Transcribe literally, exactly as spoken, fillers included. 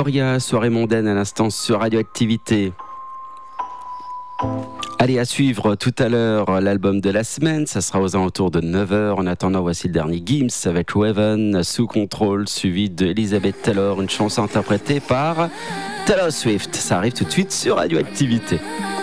Euphoria, soirée mondaine à l'instant sur Radioactivité. Allez, à suivre tout à l'heure l'album de la semaine, ça sera aux alentours de neuf heures. En attendant, voici le dernier Gims avec Raven, Sous Contrôle, suivi de Elizabeth Taylor, une chanson interprétée par Taylor Swift. Ça arrive tout de suite sur Radioactivité.